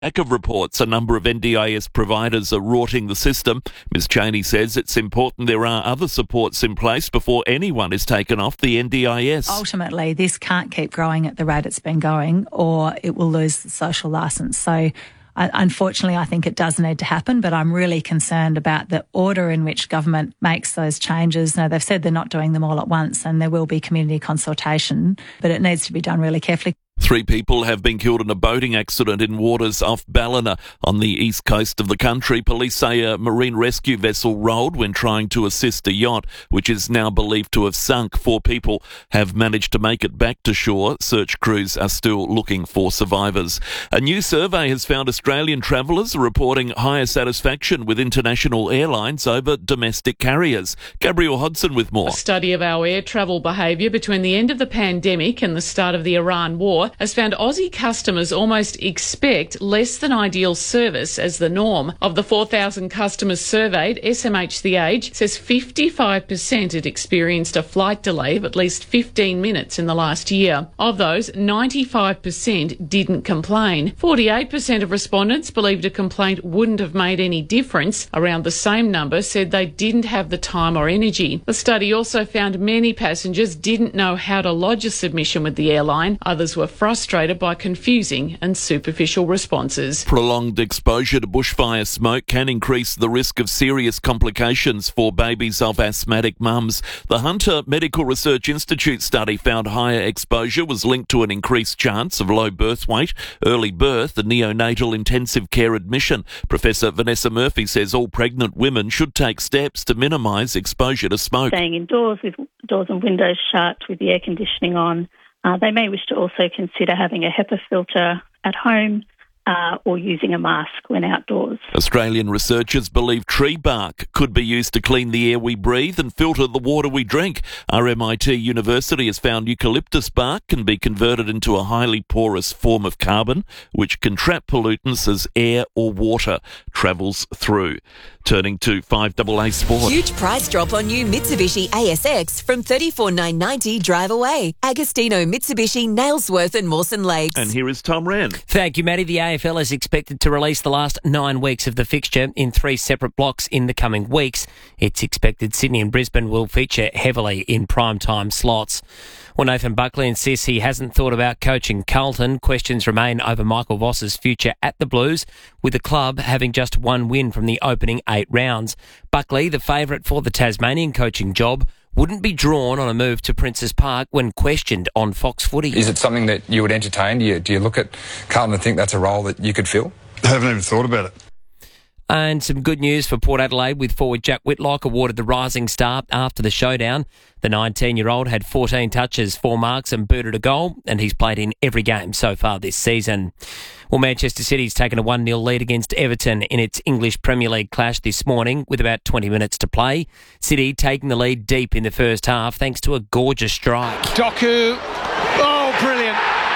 Lack of reports, a number of NDIS providers are rorting the system. Ms Cheney says it's important there are other supports in place before anyone is taken off the NDIS. Ultimately, this can't keep growing at the rate it's been going, or it will lose the social licence. So, unfortunately, I think it does need to happen, but I'm really concerned about the order in which government makes those changes. Now, they've said they're not doing them all at once, and there will be community consultation, but it needs to be done really carefully. 3 people have been killed in a boating accident in waters off Ballina on the east coast of the country. Police say a marine rescue vessel rolled when trying to assist a yacht, which is now believed to have sunk. 4 people have managed to make it back to shore. Search crews are still looking for survivors. A new survey has found Australian travellers are reporting higher satisfaction with international airlines over domestic carriers. Gabrielle Hodson with more. A study of our air travel behaviour between the end of the pandemic and the start of the Iran war has found Aussie customers almost expect less than ideal service as the norm. Of the 4,000 customers surveyed, SMH The Age says 55% had experienced a flight delay of at least 15 minutes in the last year. Of those, 95% didn't complain. 48% of respondents believed a complaint wouldn't have made any difference. Around the same number said they didn't have the time or energy. The study also found many passengers didn't know how to lodge a submission with the airline. Others were frustrated by confusing and superficial responses. Prolonged exposure to bushfire smoke can increase the risk of serious complications for babies of asthmatic mums. The Hunter Medical Research Institute study found higher exposure was linked to an increased chance of low birth weight, early birth and neonatal intensive care admission. Professor Vanessa Murphy says all pregnant women should take steps to minimise exposure to smoke. Staying indoors with doors and windows shut, with the air conditioning on. They may wish to also consider having a HEPA filter at home or using a mask when outdoors. Australian researchers believe tree bark could be used to clean the air we breathe and filter the water we drink. RMIT University has found eucalyptus bark can be converted into a highly porous form of carbon, which can trap pollutants as air or water travels through. Turning to 5AA Sport. Huge price drop on new Mitsubishi ASX from $34,990 drive away. Agostino, Mitsubishi, Nailsworth and Mawson Lakes. And here is Tom Wren. Thank you, Matty. The AFL is expected to release the last 9 weeks of the fixture in 3 separate blocks in the coming weeks. It's expected Sydney and Brisbane will feature heavily in primetime slots. Well, Nathan Buckley insists he hasn't thought about coaching Carlton. Questions remain over Michael Voss's future at the Blues, with the club having just 1 win from the opening 8 rounds. Buckley, the favourite for the Tasmanian coaching job, wouldn't be drawn on a move to Princes Park when questioned on Fox Footy. Is it something that you would entertain? Do you look at Carlton and think that's a role that you could fill? I haven't even thought about it. And some good news for Port Adelaide, with forward Jack Whitlock awarded the Rising Star after the showdown. The 19-year-old had 14 touches, 4 marks and booted a goal, and he's played in every game so far this season. Well, Manchester City's taken a 1-0 lead against Everton in its English Premier League clash this morning with about 20 minutes to play. City taking the lead deep in the first half thanks to a gorgeous strike. Doku, oh, brilliant.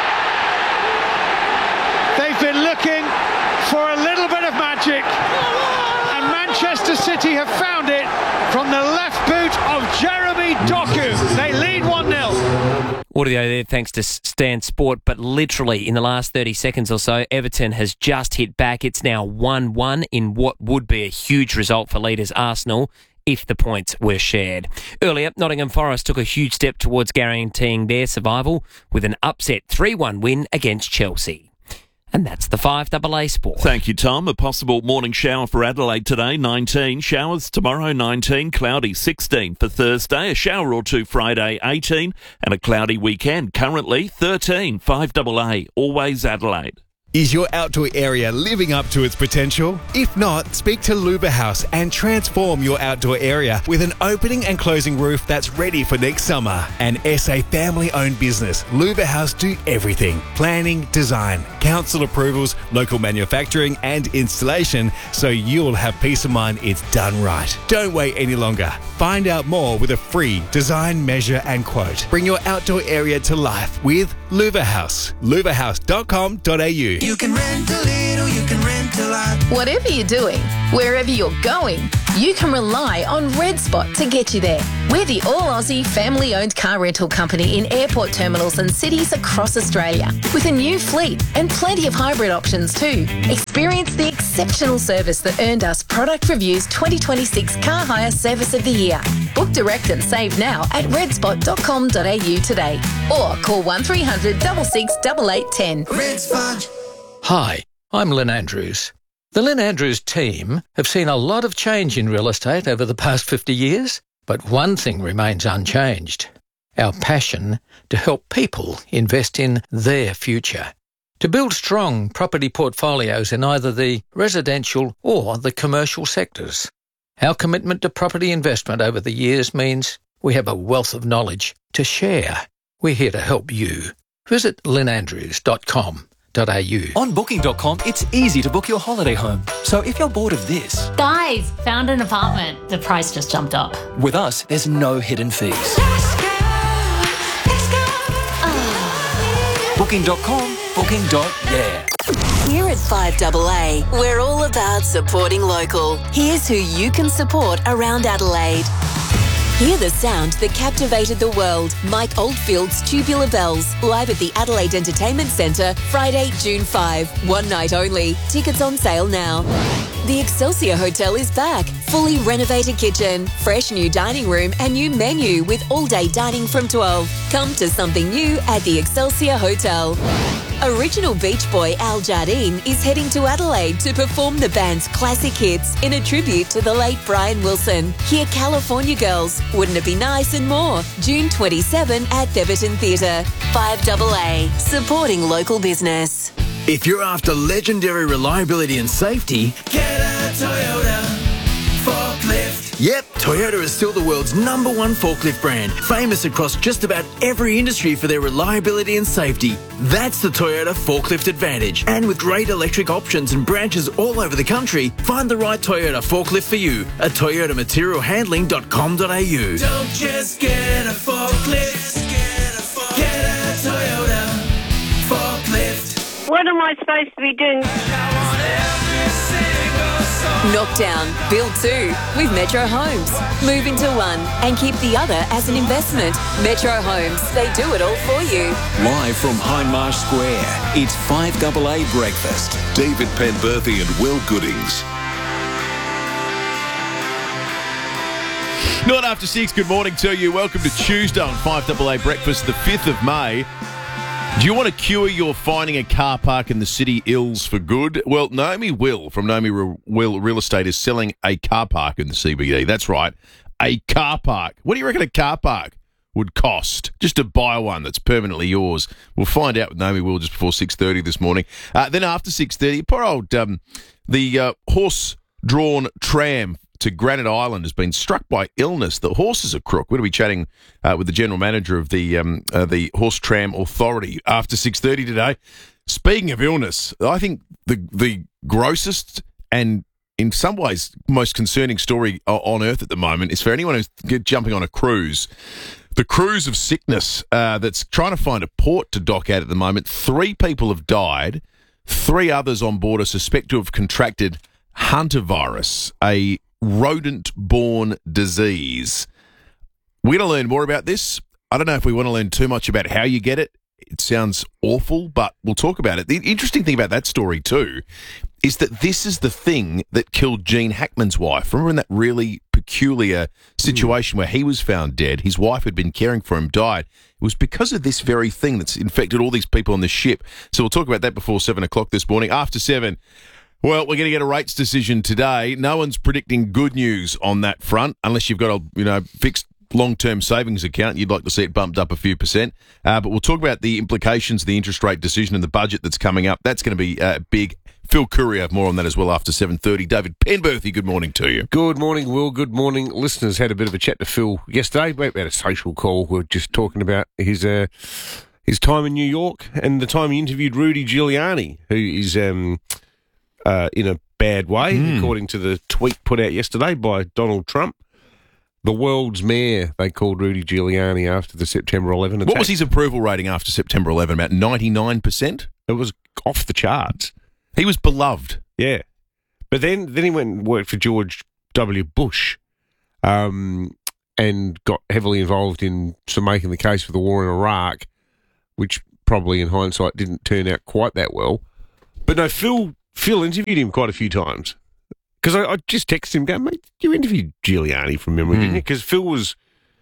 They've been looking for a little bit of magic, and Manchester City have found it from the left boot of Jeremy Doku. They lead 1-0. Audio there thanks to Stan Sport, but literally in the last 30 seconds or so, Everton has just hit back. It's now 1-1 in what would be a huge result for leaders Arsenal if the points were shared. Earlier, Nottingham Forest took a huge step towards guaranteeing their survival with an upset 3-1 win against Chelsea. And that's the 5AA Sport. Thank you, Tom. A possible morning shower for Adelaide today, 19. Showers tomorrow, 19. Cloudy, 16 for Thursday. A shower or two Friday, 18. And a cloudy weekend, currently 13. 5AA, always Adelaide. Is your outdoor area living up to its potential? If not, speak to Luba House and transform your outdoor area with an opening and closing roof that's ready for next summer. An SA family-owned business, Luba House do everything. Planning, design, council approvals, local manufacturing and installation, so you'll have peace of mind it's done right. Don't wait any longer. Find out more with a free design, measure and quote. Bring your outdoor area to life with Luba House. luvahouse.com.au. You can rent a little, you can rent a lot. Whatever you're doing, wherever you're going, you can rely on Red Spot to get you there. We're the all-Aussie family-owned car rental company in airport terminals and cities across Australia, with a new fleet and plenty of hybrid options too. Experience the exceptional service that earned us Product Review's 2026 Car Hire Service of the Year. Book direct and save now at redspot.com.au today, or call 1300 66 8810. Red Spot. Hi, I'm Lynn Andrews. The Lynn Andrews team have seen a lot of change in real estate over the past 50 years, but one thing remains unchanged: our passion to help people invest in their future, to build strong property portfolios in either the residential or the commercial sectors. Our commitment to property investment over the years means we have a wealth of knowledge to share. We're here to help you. Visit lynnandrews.com. On Booking.com, it's easy to book your holiday home. So if you're bored of this... Guys, found an apartment. The price just jumped up. With us, there's no hidden fees. Booking.com, booking.yeah. Here at 5AA, we're all about supporting local. Here's who you can support around Adelaide. Hear the sound that captivated the world. Mike Oldfield's Tubular Bells, live at the Adelaide Entertainment Centre, Friday, June 5. One night only. Tickets on sale now. The Excelsior Hotel is back. Fully renovated kitchen, fresh new dining room and new menu with all-day dining from 12. Come to something new at the Excelsior Hotel. Original Beach Boy Al Jardine is heading to Adelaide to perform the band's classic hits in a tribute to the late Brian Wilson. Hear California Girls, Wouldn't It Be Nice and more. June 27 at Theberton Theatre. 5AA, supporting local business. If you're after legendary reliability and safety, get a Toyota forklift. Yep, Toyota is still the world's #1 forklift brand, famous across just about every industry for their reliability and safety. That's the Toyota Forklift Advantage. And with great electric options and branches all over the country, find the right Toyota forklift for you at toyotamaterialhandling.com.au. Don't just get a forklift, get a Toyota forklift. What am I supposed to be doing? Knock down, build two with Metro Homes. Move into one and keep the other as an investment. Metro Homes, they do it all for you. Live from Hindmarsh Square, it's 5AA Breakfast. David Penberthy and Will Goodings. Not after 6, good morning to you. Welcome to Tuesday on 5AA Breakfast, the 5th of May. Do you want to cure your finding a car park in the city ills for good? Well, Naomi Will from Naomi Will Real Estate is selling a car park in the CBD. That's right, a car park. What do you reckon a car park would cost just to buy one that's permanently yours? We'll find out with Naomi Will just before 6:30 this morning. Then after 6:30, poor old the horse-drawn tram to Granite Island has been struck by illness. The horse is a crook. We're going to be chatting with the general manager of the Horse Tram Authority after 6:30 today. Speaking of illness, I think the grossest and in some ways most concerning story on earth at the moment is for anyone who's jumping on a cruise. The cruise of sickness that's trying to find a port to dock at the moment. 3 people have died. 3 others on board are suspected to have contracted hantavirus, a rodent-borne disease. We're going to learn more about this. I don't know if we want to learn too much about how you get it. It sounds awful, but we'll talk about it. The interesting thing about that story too is that this is the thing that killed Gene Hackman's wife. Remember in that really peculiar situation where he was found dead, his wife who'd been caring for him died. It was because of this very thing that's infected all these people on the ship. So we'll talk about that before 7 o'clock this morning. After 7, well, we're going to get a rates decision today. No one's predicting good news on that front, unless you've got a fixed long-term savings account. You'd like to see it bumped up a few percent. But we'll talk about the implications of the interest rate decision and the budget that's coming up. That's going to be big. Phil Courier, more on that as well after 7:30. David Penberthy, good morning to you. Good morning, Will. Good morning, listeners. Had a bit of a chat to Phil yesterday. We had a social call. We were just talking about his time in New York and the time he interviewed Rudy Giuliani, who is in a bad way, according to the tweet put out yesterday by Donald Trump. The world's mayor, they called Rudy Giuliani after the September 11 attack. What was his approval rating after September 11? About 99%? It was off the charts. He was beloved. Yeah. But then he went and worked for George W. Bush and got heavily involved in making the case for the war in Iraq, which probably in hindsight didn't turn out quite that well. But no, Phil interviewed him quite a few times. Because I just texted him, going, mate, you interviewed Giuliani from memory, didn't you? Because Phil was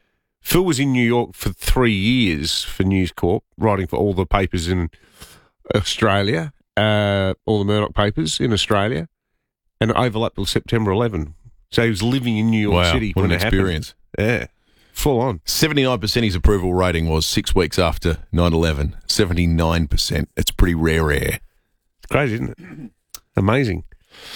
in New York for 3 years for News Corp, writing for all the papers in Australia, all the Murdoch papers in Australia, and it overlapped with September 11. So he was living in New York City what when an it happened. experience. Yeah, full on. 79% his approval rating was 6 weeks after 9/11. 79%. It's pretty rare. It's crazy, isn't it? Amazing.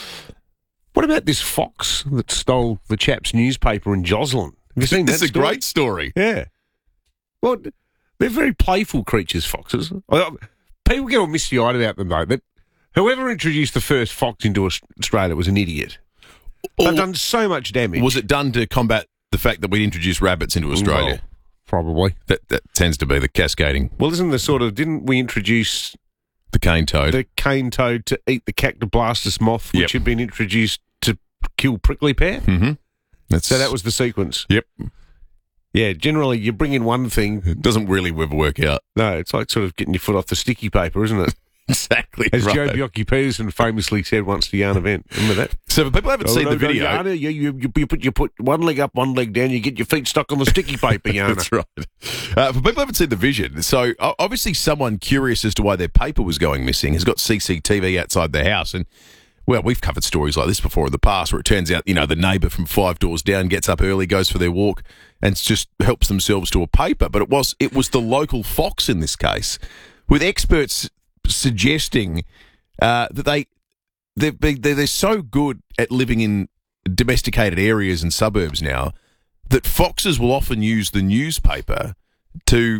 What about this fox that stole the chap's newspaper in Joslin? Have you seen that? It's a great story. Yeah. Well, they're very playful creatures, foxes. People get all misty-eyed about them, though. Whoever introduced the first fox into Australia was an idiot. They've done so much damage. Was it done to combat the fact that we'd introduced rabbits into Australia? Well, probably. That tends to be the cascading. Well, didn't we introduce the cane toad? The cane toad to eat the Cactoblastus moth, which had been introduced to kill prickly pear? Mm-hmm. So that was the sequence. Yep. Yeah, generally you bring in one thing. It doesn't really ever work out. No, it's like sort of getting your foot off the sticky paper, isn't it? Exactly. As right. Joe Bjorky-Peterson famously said once to Yarn Event. Remember that? So for people who haven't seen the video... Yarn, you put one leg up, one leg down, you get your feet stuck on the sticky paper, Yarn. That's right. For people who haven't seen the vision, so obviously someone curious as to why their paper was going missing has got CCTV outside their house, and well, we've covered stories like this before in the past where it turns out, the neighbour from 5 doors down gets up early, goes for their walk, and just helps themselves to a paper. But it was the local fox in this case, with experts suggesting that they're so good at living in domesticated areas and suburbs now that foxes will often use the newspaper to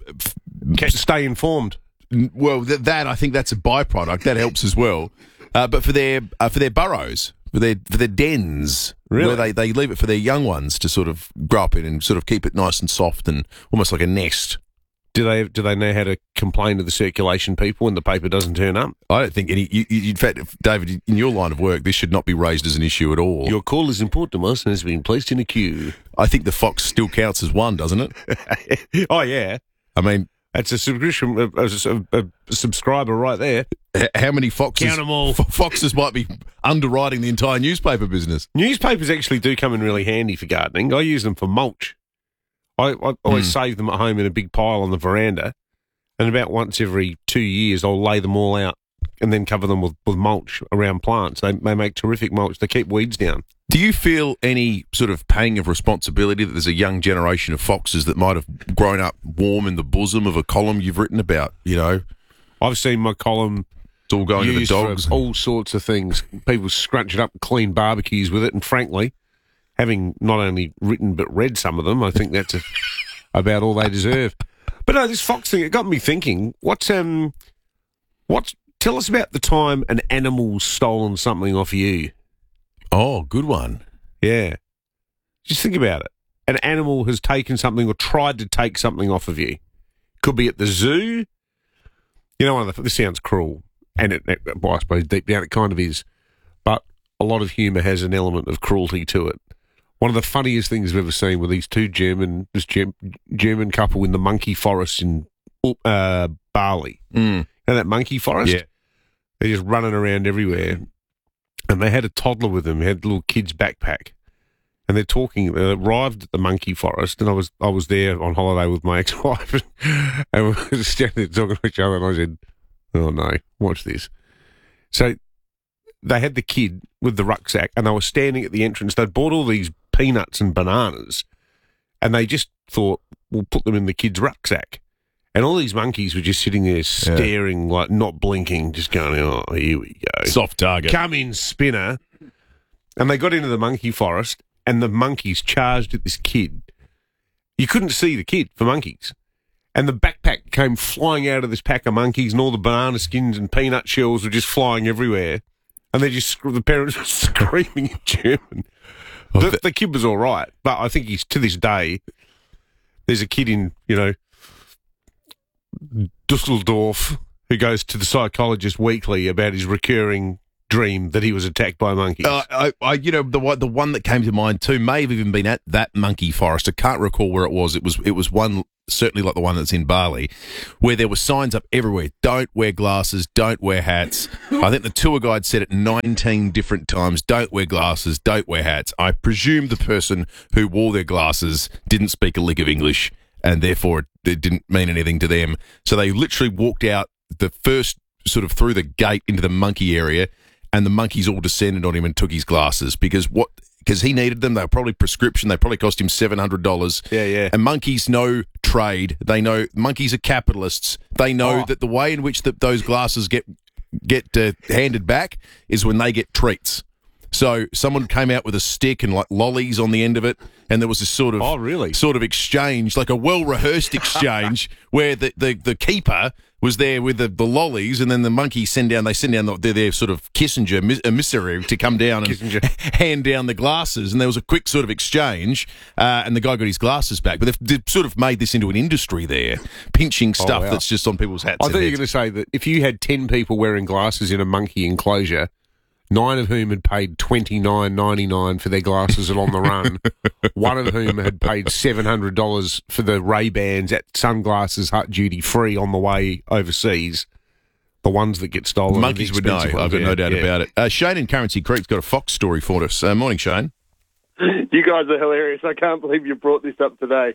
stay informed. Well, that I think that's a byproduct that helps as well. But for their burrows, for their dens, really? Where they leave it for their young ones to sort of grow up in and sort of keep it nice and soft and almost like a nest. Do they know how to complain to the circulation people when the paper doesn't turn up? I don't think any. In fact, David, in your line of work, this should not be raised as an issue at all. Your call is important to us and has been placed in a queue. I think the fox still counts as one, doesn't it? Oh yeah. I mean, that's a subscription, a subscriber right there. How many foxes? Count them all. Foxes might be underwriting the entire newspaper business. Newspapers actually do come in really handy for gardening. I use them for mulch. I always save them at home in a big pile on the veranda, and about once every 2 years I'll lay them all out and then cover them with mulch around plants. They make terrific mulch. They keep weeds down. Do you feel any sort of pang of responsibility that there's a young generation of foxes that might have grown up warm in the bosom of a column you've written about, I've seen my column it's all going to the dogs. For all sorts of things. People scrunch it up and clean barbecues with it, and frankly, having not only written but read some of them, I think that's about all they deserve. But no, this fox thing, it got me thinking, tell us about the time an animal's stolen something off you. Oh, good one. Yeah. Just think about it. An animal has taken something or tried to take something off of you. Could be at the zoo. This sounds cruel, and I suppose deep down it kind of is, but a lot of humour has an element of cruelty to it. One of the funniest things I've ever seen were these two German couple in the monkey forest in Bali. You know that monkey forest? Yeah. They're just running around everywhere. And they had a toddler with them, had a little kid's backpack. And they're talking, they arrived at the monkey forest, and I was there on holiday with my ex-wife, and we were standing there talking to each other, and I said, oh no, watch this. So they had the kid with the rucksack, and they were standing at the entrance. They'd bought all these peanuts and bananas, and they just thought, we'll put them in the kid's rucksack. And all these monkeys were just sitting there staring, like not blinking, just going, oh, here we go. Soft target. Come in, spinner. And they got into the monkey forest, and the monkeys charged at this kid. You couldn't see the kid for monkeys. And the backpack came flying out of this pack of monkeys, and all the banana skins and peanut shells were just flying everywhere. And the parents were screaming in German. The kid was all right, but I think to this day, there's a kid in, Dusseldorf who goes to the psychologist weekly about his recurring dream that he was attacked by monkeys? The one that came to mind too may have even been at that monkey forest. I can't recall where it was. It was one, certainly like the one that's in Bali, where there were signs up everywhere. Don't wear glasses, don't wear hats. I think the tour guide said it 19 different times. Don't wear glasses, don't wear hats. I presume the person who wore their glasses didn't speak a lick of English, and therefore it didn't mean anything to them. So they literally walked out the first sort of through the gate into the monkey area, and the monkeys all descended on him and took his glasses because he needed them. They were probably prescription. They probably cost him $700. Yeah. And monkeys know trade. They know monkeys are capitalists. They know that the way in which those glasses get handed back is when they get treats. So someone came out with a stick and like lollies on the end of it, and there was this sort of exchange, like a well-rehearsed exchange, where the keeper was there with the lollies, and then the monkeys send down their sort of Kissinger emissary to come down and hand down the glasses, and there was a quick sort of exchange, and the guy got his glasses back. But they've sort of made this into an industry there, pinching stuff that's just on people's hats. I thought you were going to say that if you had 10 people wearing glasses in a monkey enclosure, 9 of whom had paid $29.99 for their glasses and on the run, one of whom had paid $700 for the Ray-Bans at Sunglasses Hut duty free on the way overseas. The ones that get stolen. Monkeys would know. I've got no doubt about it. Shane in Currency Creek's got a fox story for us. Morning, Shane. You guys are hilarious. I can't believe you brought this up today.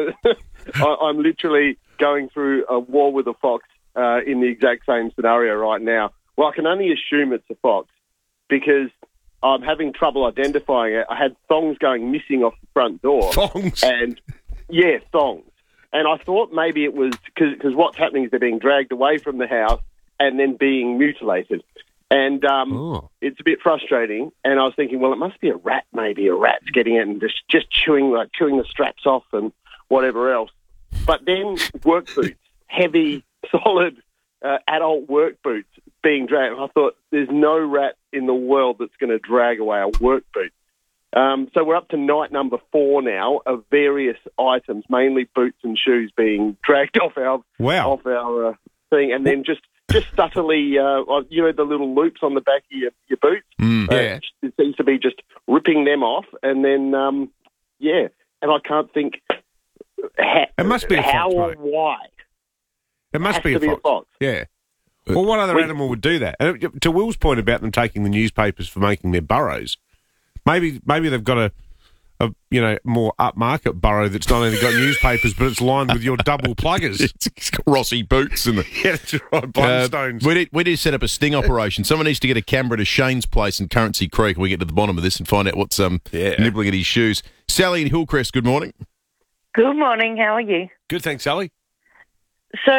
I'm literally going through a war with a fox in the exact same scenario right now. Well, I can only assume it's a fox, because I'm having trouble identifying it. I had thongs going missing off the front door. Thongs? Yeah, thongs. And I thought maybe it was because what's happening is they're being dragged away from the house and then being mutilated. And it's a bit frustrating. And I was thinking, well, it must be a rat maybe. A rat's getting it and just chewing the straps off and whatever else. But then work boots, heavy, solid adult work boots being dragged. I thought, there's no rat in the world that's going to drag away a work boot. So we're up to night number 4 now of various items, mainly boots and shoes, being dragged off our thing, and then just subtly, the little loops on the back of your boots. It seems to be just ripping them off, and then and I can't think it must be a how fox, or why. It must be a fox. Yeah. Well, what other animal would do that? And to Will's point about them taking the newspapers for making their burrows, maybe they've got a more upmarket burrow that's not only got newspapers, but it's lined with your double pluggers. It's got Rossi boots and that's right, Blundstones. We need to set up a sting operation. Someone needs to get a camera to Shane's place in Currency Creek, and we get to the bottom of this and find out what's nibbling at his shoes. Sally in Hillcrest, good morning. Good morning. How are you? Good, thanks, Sally. So,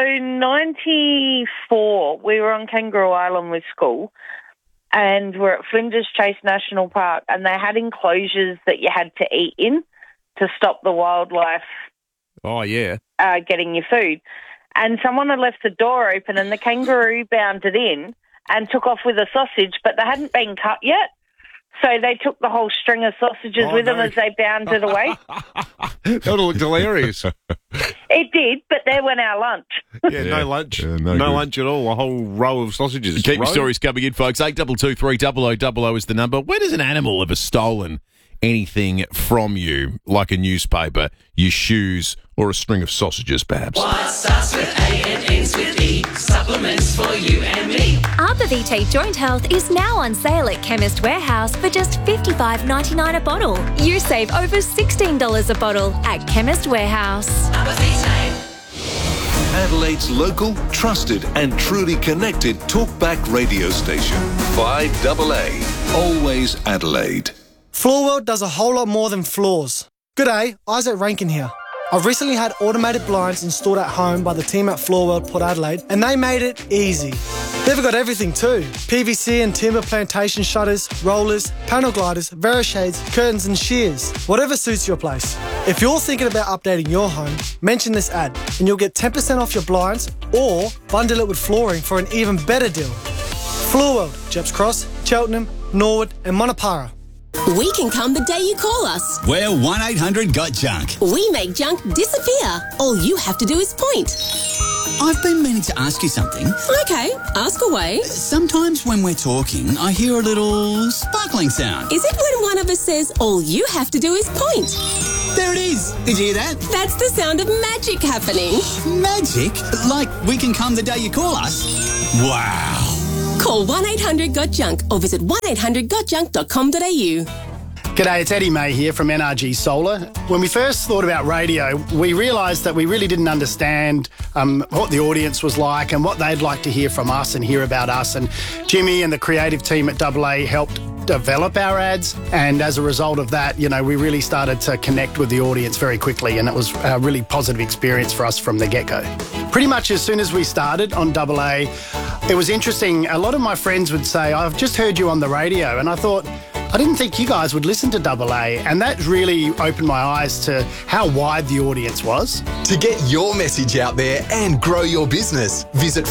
94, we were on Kangaroo Island with school, and we're at Flinders Chase National Park, and they had enclosures that you had to eat in to stop the wildlife getting your food. And someone had left the door open, and the kangaroo bounded in and took off with a sausage, but they hadn't been cut yet. So they took the whole string of sausages with them as they bounded away. That would have looked hilarious. It did, but there went our lunch. No lunch. No lunch at all. A whole row of sausages. Keep your stories coming in, folks. 822 is the number. When has an animal ever stolen anything from you, like a newspaper, your shoes, or a string of sausages, perhaps? What starts with A and ends with E? Supplements for you and me. Arbor Vitae Joint Health is now on sale at Chemist Warehouse for just $55.99 a bottle. You save over $16 a bottle at Chemist Warehouse. Arbor Vitae. Adelaide's local, trusted and truly connected talkback radio station. 5AA. Always Adelaide. Floorworld does a whole lot more than floors. G'day, Isaac Rankin here. I've recently had automated blinds installed at home by the team at Floorworld Port Adelaide, and they made it easy. They've got everything too. PVC and timber plantation shutters, rollers, panel gliders, Verishades, curtains and shears. Whatever suits your place. If you're thinking about updating your home, mention this ad and you'll get 10% off your blinds or bundle it with flooring for an even better deal. Floorworld, Jeps Cross, Cheltenham, Norwood and Monopara. We can come the day you call us. We're 1-800-GOT-JUNK. We make junk disappear. All you have to do is point. I've been meaning to ask you something. Okay, ask away. Sometimes when we're talking, I hear a little sparkling sound. Is it when one of us says all you have to do is point? There it is. Did you hear that? That's the sound of magic happening. Magic? Like we can come the day you call us? Wow. Call 1-800-GOT-JUNK or visit 1-800-GOTJUNK.com.au. G'day, it's Eddie May here from NRG Solar. When we first thought about radio, we realised that we really didn't understand what the audience was like and what they'd like to hear from us and hear about us. And Jimmy and the creative team at AA helped develop our ads, and as a result of that, we really started to connect with the audience very quickly, and it was a really positive experience for us from the get-go. Pretty much as soon as we started on AA, it was interesting. A lot of my friends would say, I've just heard you on the radio, and I thought, I didn't think you guys would listen to AA, and that really opened my eyes to how wide the audience was. To get your message out there and grow your business, visit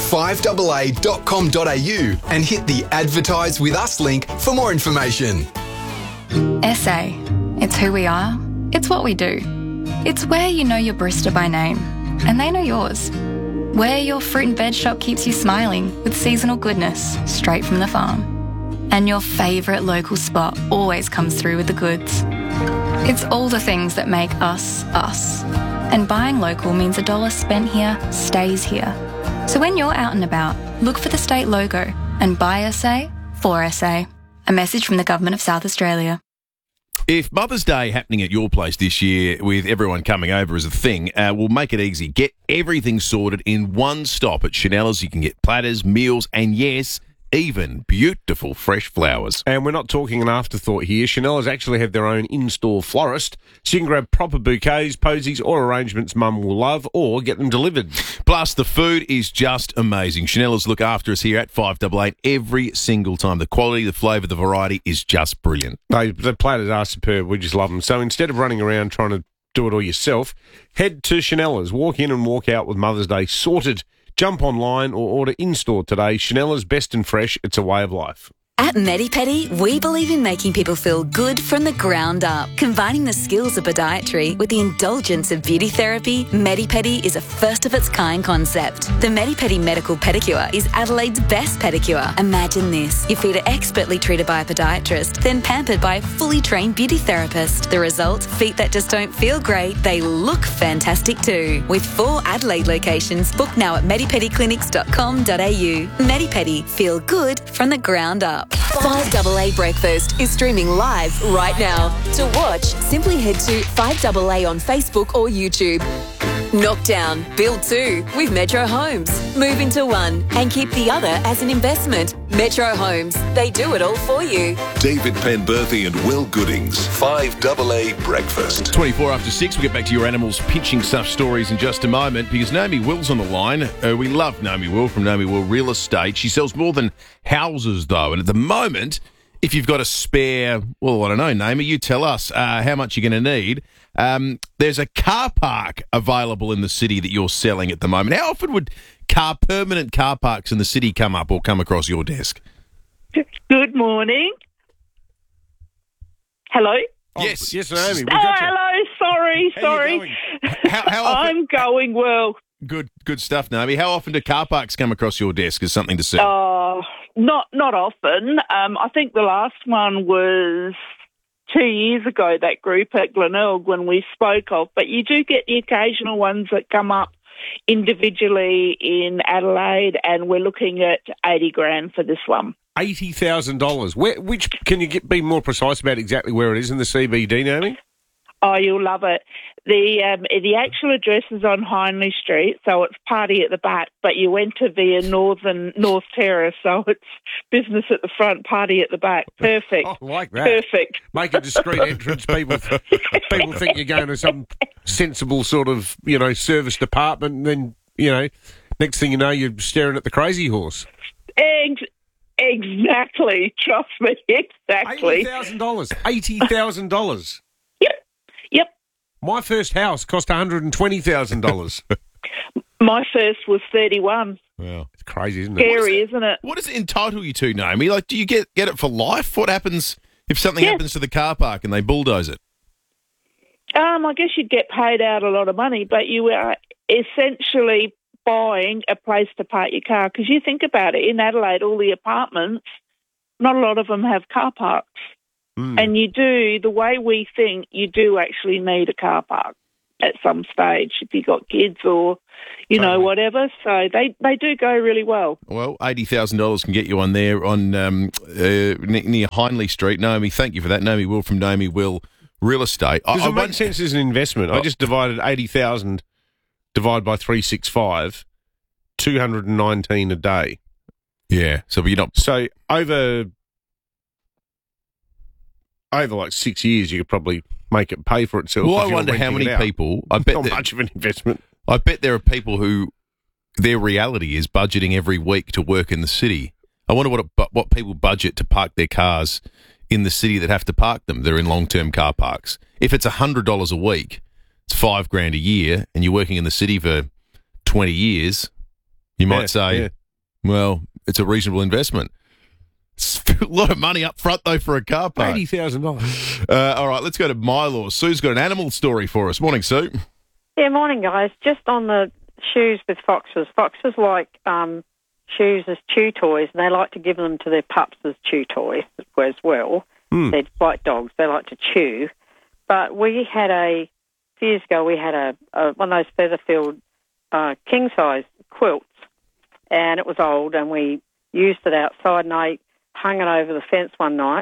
5AA.com.au and hit the Advertise With Us link for more information. SA. It's who we are. It's what we do. It's where you know your barista by name, and they know yours. Where your fruit and veg shop keeps you smiling with seasonal goodness straight from the farm. And your favourite local spot always comes through with the goods. It's all the things that make us, us. And buying local means $1 spent here stays here. So when you're out and about, look for the state logo and buy SA for SA. A message from the Government of South Australia. If Mother's Day happening at your place this year with everyone coming over as a thing, we'll make it easy. Get everything sorted in one stop at Chanella's. You can get platters, meals, and yes, even beautiful fresh flowers. And we're not talking an afterthought here. Chanella's actually have their own in-store florist, so you can grab proper bouquets, posies, or arrangements Mum will love, or get them delivered. Plus, the food is just amazing. Chanella's look after us here at 588 every single time. The quality, the flavour, the variety is just brilliant. The platters are superb. We just love them. So instead of running around trying to do it all yourself, head to Chanella's. Walk in and walk out with Mother's Day sorted. Jump online or order in-store today. Chanella's Best and Fresh. It's a way of life. At MediPedi, we believe in making people feel good from the ground up. Combining the skills of podiatry with the indulgence of beauty therapy, MediPedi is a first-of-its-kind concept. The MediPedi Medical Pedicure is Adelaide's best pedicure. Imagine this. Your feet are expertly treated by a podiatrist, then pampered by a fully trained beauty therapist. The result? Feet that just don't feel great, they look fantastic too. With 4 Adelaide locations, book now at medipediclinics.com.au. MediPedi. Feel good from the ground up. 5AA Breakfast is streaming live right now. To watch, simply head to 5AA on Facebook or YouTube. Knock down, build 2 with Metro Homes. Move into one and keep the other as an investment. Metro Homes, they do it all for you. David Penberthy and Will Goodings, 5AA Breakfast. 24 after 6, we'll get back to your animals pinching stuff stories in just a moment because Naomi Will's on the line. We love Naomi Will from Naomi Will Real Estate. She sells more than houses, though, and at the moment, if you've got a spare, well, I don't know, Naomi, you tell us how much you're going to need. There's a car park available in the city that you're selling at the moment. How often would permanent car parks in the city come up or come across your desk? Good morning. Hello? Yes, Naomi. Hello. Sorry. How often? I'm going well. Good stuff, Naomi. How often do car parks come across your desk as something to sell? Not often. I think the last one was 2 years ago, that group at Glenelg when we spoke of, but you do get the occasional ones that come up individually in Adelaide, and we're looking at $80,000 for this one. $80,000. Which can you be more precise about exactly where it is in the CBD, Naomi? Oh, you'll love it. The actual address is on Hindley Street, so it's party at the back, but you enter via North Terrace, so it's business at the front, party at the back. Perfect. I like that. Perfect. Make a discreet entrance. People think you're going to some sensible sort of, service department, and then, next thing you know, you're staring at the Crazy Horse. Exactly. Trust me, exactly. $80,000. $80,000. Yep. My first house cost $120,000. My first was 31. Wow, it's crazy, isn't it? Scary, isn't it? What does it entitle you to, Naomi? Like, do you get it for life? What happens if something happens to the car park and they bulldoze it? I guess you'd get paid out a lot of money, but you are essentially buying a place to park your car. Because you think about it, in Adelaide, all the apartments, not a lot of them have car parks. And you do, the way we think, you do actually need a car park at some stage if you've got kids or, whatever. So they do go really well. Well, $80,000 can get you on there on near Hindley Street. Naomi, thank you for that. Naomi Will from Naomi Will Real Estate. Does it make sense as an investment? I just divided 80,000 divided by 365, 219 a day. Yeah, so you're not... So over like 6 years, you could probably make it pay for itself. Well, I wonder how many people... I bet not much of an investment. I bet there are people who their reality is budgeting every week to work in the city. I wonder what people budget to park their cars in the city that have to park them. They're in long-term car parks. If it's $100 a week, it's $5,000 a year, and you're working in the city for 20 years, you might say, well, it's a reasonable investment. It's a lot of money up front, though, for a car park. $80,000. All right, let's go to Mylor. Sue's got an animal story for us. Morning, Sue. Yeah, morning, guys. Just on the shoes with foxes. Foxes like shoes as chew toys, and they like to give them to their pups as chew toys as well. They're like dogs. They like to chew. But we had a few years ago, we had a one of those feather-filled king-size quilts, and it was old, and we used it outside, and I hung it over the fence one night,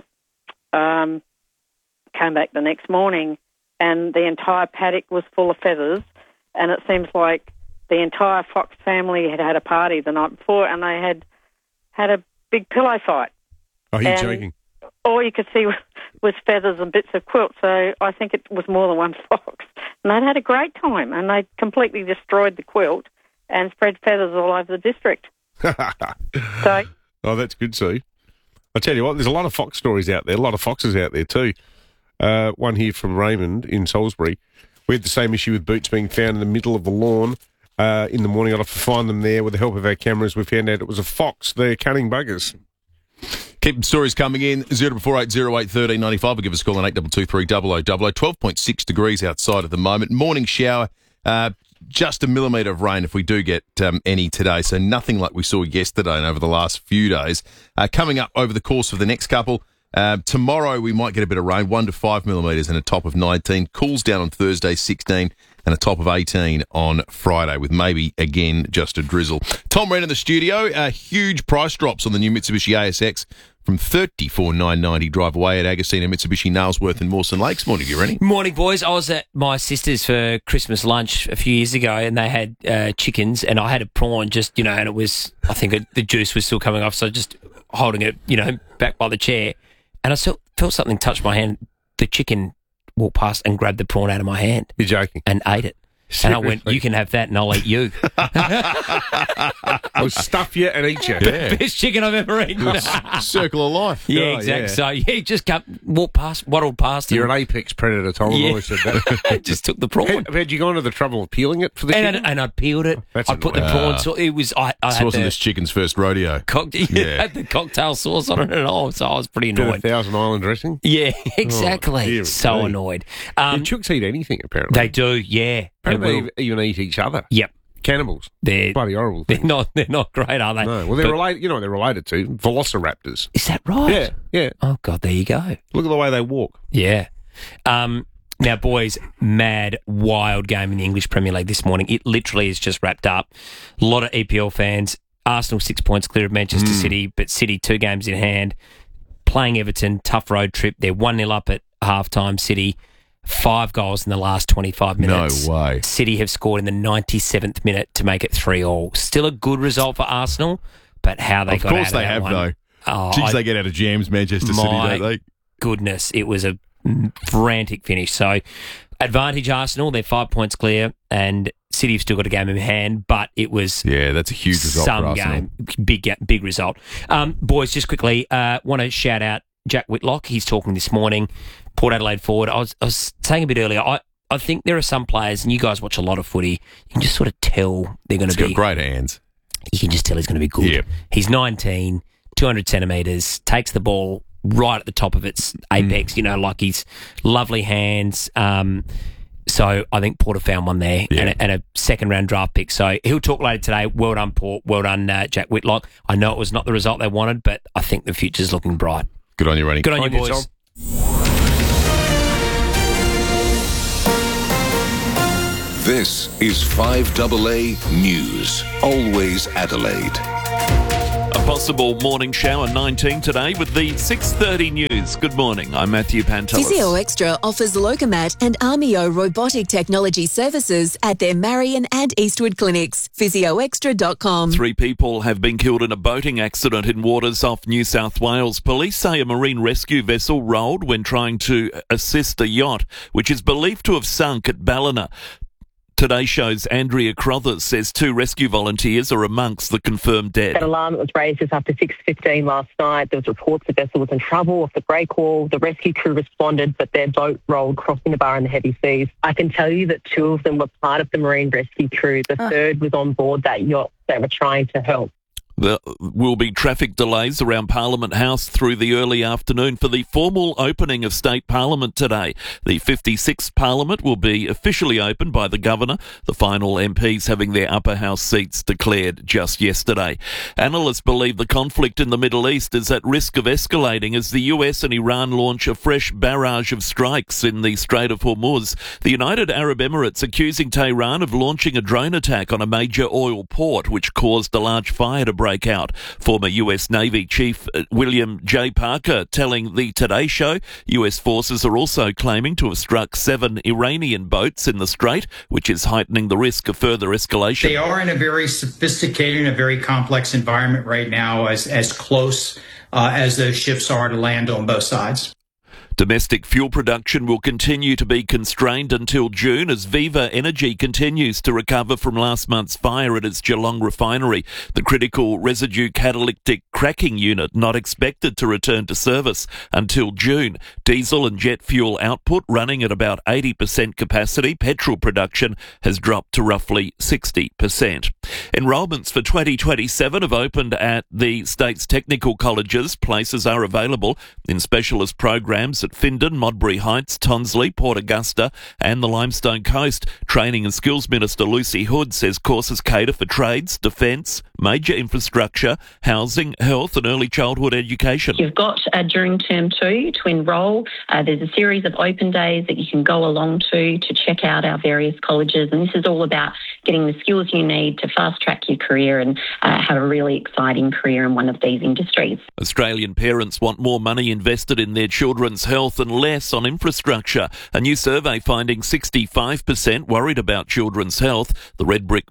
came back the next morning, and the entire paddock was full of feathers, and it seems like the entire fox family had had a party the night before, and they had a big pillow fight. Oh, you're joking. All you could see was feathers and bits of quilt, so I think it was more than one fox. And they'd had a great time, and they completely destroyed the quilt and spread feathers all over the district. Oh, that's good, Sue. I tell you what, there's a lot of fox stories out there, a lot of foxes out there too. One here from Raymond in Salisbury. We had the same issue with boots being found in the middle of the lawn. In the morning, I'd have to find them there with the help of our cameras. We found out it was a fox. They're cunning buggers. Keep the stories coming in. 0480081395 or give us a call on 8223 0000. 12.6 degrees outside at the moment. Morning shower. Just a millimetre of rain if we do get any today. So nothing like we saw yesterday and over the last few days. Coming up over the course of the next couple. Tomorrow we might get a bit of rain, 1 to 5 millimetres and a top of 19. Cools down on Thursday, 16 and a top of 18 on Friday with maybe, again, just a drizzle. Tom Wren in the studio. Huge price drops on the new Mitsubishi ASX from $34,990 drive away at Agostina Mitsubishi Nailsworth in Mawson Lakes. Morning, you ready? Morning, boys. I was at my sister's for Christmas lunch a few years ago, and they had chickens, and I had a prawn just, and it was, I think the juice was still coming off, so just holding it, back by the chair. And I felt something touch my hand. The chicken walked past and grabbed the prawn out of my hand. You're joking. And ate it. Seriously? And I went, you can have that and I'll eat you. I'll stuff you and eat you. Yeah. Best chicken I've ever eaten. Circle of life. Yeah, exactly. Yeah. So, he just waddled past. You're an apex predator, Tom. I've always said that. Just took the prawn. Had you gone to the trouble of peeling it for the chicken? And I peeled it. I put the prawn sauce. It was, I this had wasn't this chicken's first rodeo. Had the cocktail sauce on it and all, so I was pretty annoyed. Thousand Island dressing? Yeah, exactly. So annoyed. Chooks eat anything, apparently. They do, yeah. Apparently they even eat each other. Yep. Cannibals. They're bloody horrible. They're not great, are they? No. Well, they're related. You know what they're related to? Velociraptors. Is that right? Yeah. Oh God, there you go. Look at the way they walk. Yeah. Now, boys, mad, wild game in the English Premier League this morning. It literally is just wrapped up. A lot of EPL fans. Arsenal 6 points clear of Manchester City, but City 2 games in hand. Playing Everton, tough road trip. They're 1-0 up at halftime. City. 5 goals in the last 25 minutes. No way. City have scored in the 97th minute to make it 3-3. Still a good result for Arsenal, but how they got out of that one. Of course they have, though. Jeez, they get out of jams, Manchester City, don't they? Goodness, it was a frantic finish. So, advantage Arsenal, they're 5 points clear, and City have still got a game in hand, but it was... Yeah, that's a huge result for Arsenal. Big result. Boys, just quickly, want to shout out Jack Whitlock. He's talking this morning. Port Adelaide forward. I was saying a bit earlier, I think there are some players, and you guys watch a lot of footy, you can just sort of tell they're going to be... He's got great hands. You can just tell he's going to be good. Yep. He's 19, 200 centimetres, takes the ball right at the top of its apex, like he's lovely hands. So I think Port have found one there and a second-round draft pick. So he'll talk later today. Well done, Port. Well done, Jack Whitlock. I know it was not the result they wanted, but I think the future's looking bright. Good on you, Rennie. Good on you, boys. Tom. This is 5AA News. Always Adelaide. A possible morning shower 19 today with the 6:30 news. Good morning. I'm Matthew Pantelis. Physio Extra offers Locomat and Armio robotic technology services at their Marion and Eastwood clinics. PhysioExtra.com. 3 people have been killed in a boating accident in waters off New South Wales. Police say a marine rescue vessel rolled when trying to assist a yacht, which is believed to have sunk at Ballina. Today Show's Andrea Crothers says 2 rescue volunteers are amongst the confirmed dead. That alarm that was raised just after 6:15 last night. There was reports the vessel was in trouble off the breakwall. The rescue crew responded, but their boat rolled, crossing the bar in the heavy seas. I can tell you that 2 of them were part of the marine rescue crew. The third was on board that yacht that were trying to help. There will be traffic delays around Parliament House through the early afternoon for the formal opening of State Parliament today. The 56th Parliament will be officially opened by the Governor, the final MPs having their upper house seats declared just yesterday. Analysts believe the conflict in the Middle East is at risk of escalating as the US and Iran launch a fresh barrage of strikes in the Strait of Hormuz. The United Arab Emirates accusing Tehran of launching a drone attack on a major oil port, which caused a large fire to break out. Former US Navy Chief William J. Parker telling the Today Show US forces are also claiming to have struck 7 Iranian boats in the strait, which is heightening the risk of further escalation. They are in a very sophisticated and a very complex environment right now, as close as those ships are to land on both sides. Domestic fuel production will continue to be constrained until June as Viva Energy continues to recover from last month's fire at its Geelong refinery. The critical residue catalytic cracking unit not expected to return to service until June. Diesel and jet fuel output running at about 80% capacity. Petrol production has dropped to roughly 60%. Enrolments for 2027 have opened at the state's technical colleges. Places are available in specialist programs at Findon, Modbury Heights, Tonsley, Port Augusta and the Limestone Coast. Training and Skills Minister Lucy Hood says courses cater for trades, defence, major infrastructure, housing, health and early childhood education. You've got during term 2 to enrol. There's a series of open days that you can go along to check out our various colleges, and this is all about getting the skills you need to fast track your career and have a really exciting career in one of these industries. Australian parents want more money invested in their children's health and less on infrastructure. A new survey finding 65% worried about children's health. The Red Bridge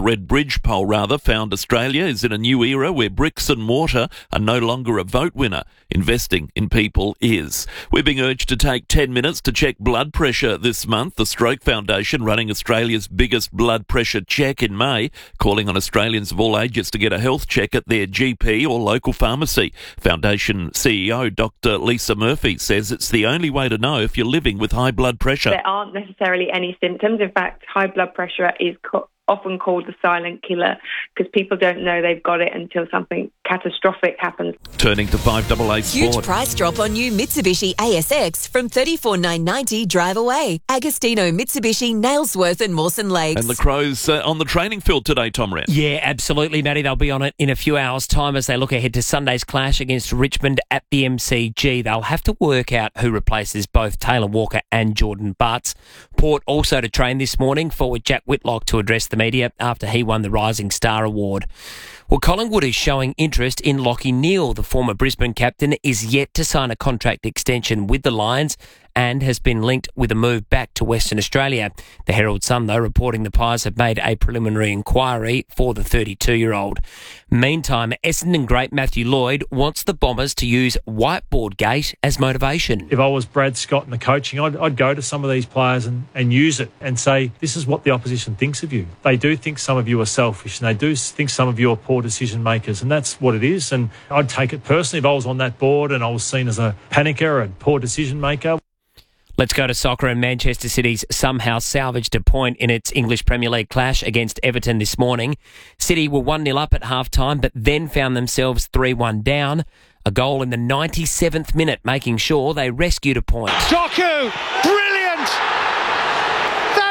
poll found Australia is in a new era where bricks and mortar are no longer a vote winner. Investing in people is. We're being urged to take 10 minutes to check blood pressure this month. The Stroke Foundation running Australia's biggest blood pressure check in May, calling on Australians of all ages to get a health check at their GP or local pharmacy. Foundation CEO Dr. Lisa Murphy says it's the only way to know if you're living with high blood pressure. There aren't necessarily any symptoms. In fact, high blood pressure is often called the silent killer because people don't know they've got it until something catastrophic happens. Turning to 5AA Sport. Huge price drop on new Mitsubishi ASX from $34,990 drive away. Agostino, Mitsubishi, Nailsworth and Mawson Lakes. And the Crows on the training field today, Tom Wren. Yeah, absolutely, Matty. They'll be on it in a few hours' time as they look ahead to Sunday's clash against Richmond at the MCG. They'll have to work out who replaces both Taylor Walker and Jordan Butts. Port also to train this morning, forward Jack Whitlock to address the media after he won the Rising Star Award. Well, Collingwood is showing interest in Lachie Neale. The former Brisbane captain is yet to sign a contract extension with the Lions and has been linked with a move back to Western Australia. The Herald Sun, though, reporting the Pies have made a preliminary inquiry for the 32-year-old. Meantime, Essendon great Matthew Lloyd wants the Bombers to use Whiteboard Gate as motivation. If I was Brad Scott and the coaching, I'd go to some of these players and use it and say, this is what the opposition thinks of you. They do think some of you are selfish and they do think some of you are poor decision makers, and that's what it is. And I'd take it personally if I was on that board and I was seen as a panicker, a poor decision maker. Let's go to soccer, and Manchester City's somehow salvaged a point in its English Premier League clash against Everton this morning. City were 1-0 up at half-time, but then found themselves 3-1 down. A goal in the 97th minute, making sure they rescued a point. Doku, brilliant!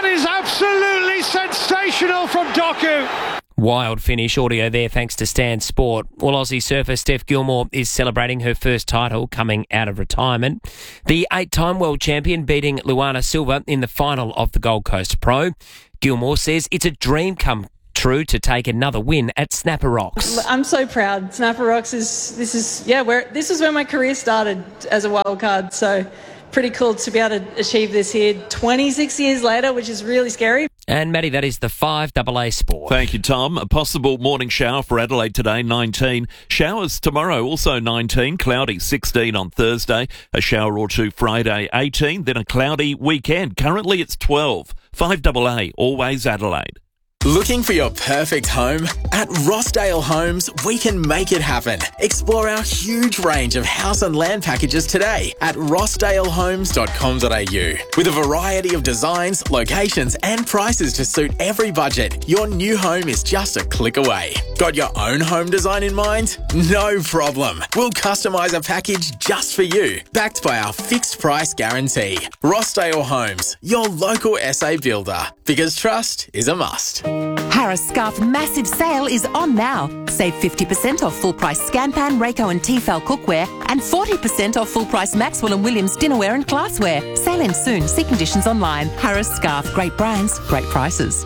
That is absolutely sensational from Doku. Wild finish audio there thanks to Stan Sport. Well, Aussie surfer Steph Gilmore is celebrating her first title coming out of retirement. The 8-time world champion beating Luana Silva in the final of the Gold Coast Pro. Gilmore says it's a dream come true to take another win at Snapper Rocks. I'm so proud. Snapper Rocks this is where my career started as a wild card. So pretty cool to be able to achieve this here 26 years later, which is really scary. And Matty, that is the 5AA Sport. Thank you, Tom. A possible morning shower for Adelaide today, 19. Showers tomorrow, also 19. Cloudy, 16 on Thursday. A shower or two Friday, 18. Then a cloudy weekend. Currently it's 12. 5AA, always Adelaide. Looking for your perfect home? At Rossdale Homes, we can make it happen. Explore our huge range of house and land packages today at rossdalehomes.com.au. With a variety of designs, locations and prices to suit every budget, your new home is just a click away. Got your own home design in mind? No problem. We'll customise a package just for you, backed by our fixed price guarantee. Rossdale Homes, your local SA builder. Because trust is a must. Harris Scarf massive sale is on now. Save 50% off full price Scanpan, Rayco and Tefal cookware and 40% off full price Maxwell and Williams dinnerware and glassware. Sale ends soon. See conditions online. Harris Scarf, great brands, great prices.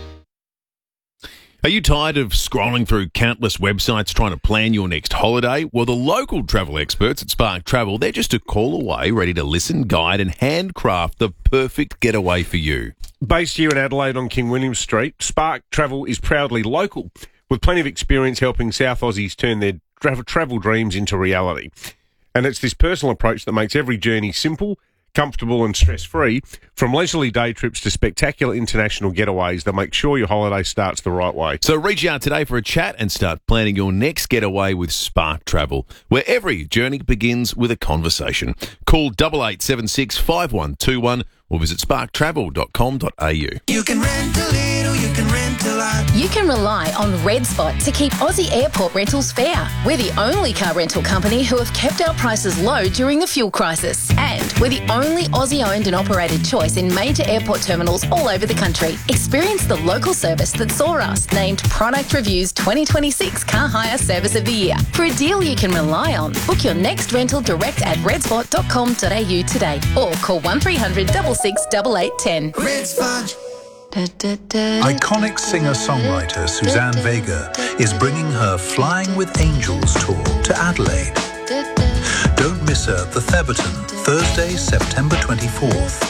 Are you tired of scrolling through countless websites trying to plan your next holiday? Well, the local travel experts at Spark Travel, they're just a call away, ready to listen, guide and handcraft the perfect getaway for you. Based here in Adelaide on King William Street, Spark Travel is proudly local, with plenty of experience helping South Aussies turn their travel dreams into reality. And it's this personal approach that makes every journey simple, comfortable and stress-free, from leisurely day trips to spectacular international getaways that make sure your holiday starts the right way. So reach out today for a chat and start planning your next getaway with Spark Travel, where every journey begins with a conversation. Call 8876 5121 or visit sparktravel.com.au. You can rent a little, you can rent a lot. You can rely on Red Spot to keep Aussie airport rentals fair. We're the only car rental company who have kept our prices low during the fuel crisis. And we're the only Aussie-owned and operated choice in major airport terminals all over the country. Experience the local service that saw us named Product Review's 2026 Car Hire Service of the Year. For a deal you can rely on, book your next rental direct at redspot.com.au today or call 1300 66 8810. Red Spot. Iconic singer-songwriter Suzanne Vega is bringing her Flying with Angels tour to Adelaide. Don't miss her at the Theberton, Thursday, September 24th.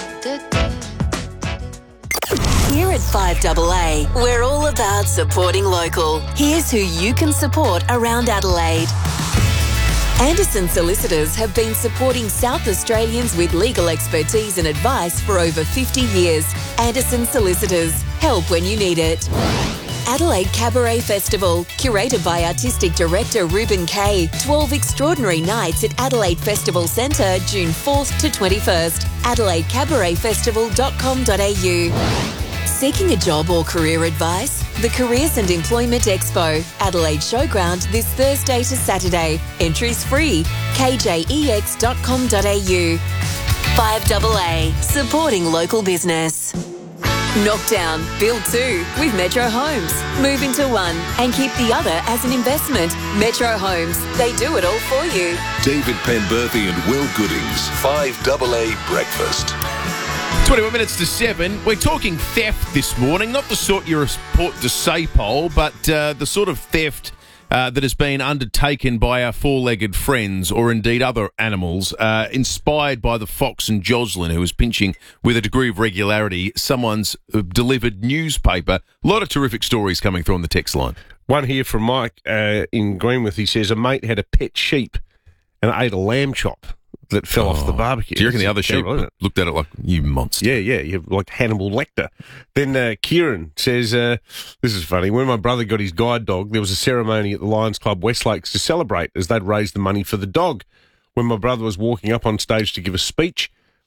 Here at 5AA, we're all about supporting local. Here's who you can support around Adelaide. Anderson Solicitors have been supporting South Australians with legal expertise and advice for over 50 years. Anderson Solicitors, help when you need it. Adelaide Cabaret Festival, curated by Artistic Director Ruben Kay. 12 extraordinary nights at Adelaide Festival Centre, June 4th to 21st. AdelaideCabaretFestival.com.au. Seeking a job or career advice? The Careers and Employment Expo, Adelaide Showground, this Thursday to Saturday. Entries free. KJEX.com.au. 5AA, supporting local business. Knock down, build two with Metro Homes. Move into one and keep the other as an investment. Metro Homes, they do it all for you. David Penberthy and Will Goodings, 5AA Breakfast. 21 minutes to 7. We're talking theft this morning, not the sort you report to SAPOL, but the sort of theft that has been undertaken by our four-legged friends or indeed other animals, inspired by the fox and Jocelyn, who was pinching with a degree of regularity someone's delivered newspaper. A lot of terrific stories coming through on the text line. One here from Mike in Greenwith. He says a mate had a pet sheep and ate a lamb chop that fell off the barbecue. Do you reckon the other sheep looked at it like, you monster? Yeah, you're like Hannibal Lecter. Then Kieran says, this is funny, when my brother got his guide dog, there was a ceremony at the Lions Club Westlakes to celebrate as they'd raised the money for the dog. When my brother was walking up on stage to give a speech,